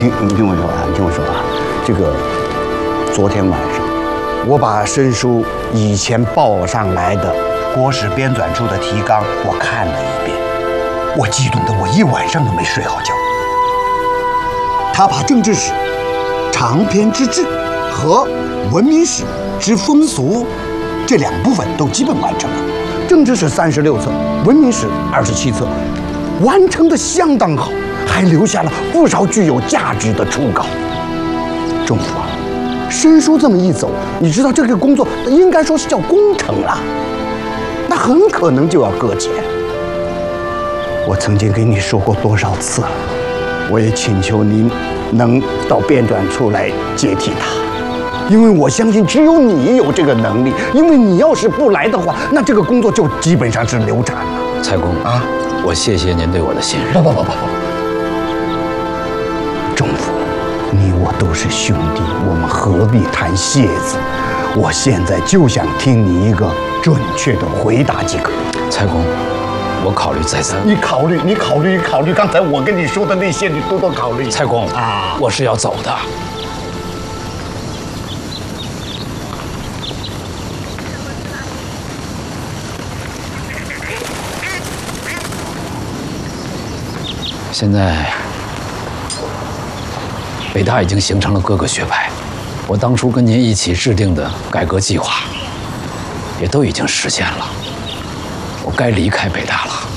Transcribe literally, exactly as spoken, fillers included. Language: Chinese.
你你听我说啊，你听我说啊，这个昨天晚上我把申叔以前报上来的国史编纂处的提纲我看了一遍，我激动的我一晚上都没睡好觉。他把政治史、长篇之治和文明史之风俗这两部分都基本完成了。政治史三十六册，文明史二十七册，完成的相当好，还留下了不少具有价值的初稿。仲甫啊，申叔这么一走，你知道这个工作应该说是叫工程了，那很可能就要搁浅。我曾经跟你说过多少次了，我也请求您能到编纂处来接替他，因为我相信只有你有这个能力，因为你要是不来的话，那这个工作就基本上是流产了。 蔡公啊，我谢谢您对我的信任。 不不不不不，仲甫，你我都是兄弟，我们何必谈谢字？我现在就想听你一个准确的回答即可。 蔡公，我考虑再三。 你考虑，你考虑，考虑，刚才我跟你说的那些，你多多考虑。 蔡公啊， 我是要走的。现在，北大已经形成了各个学派，我当初跟您一起制定的改革计划，也都已经实现了。我该离开北大了。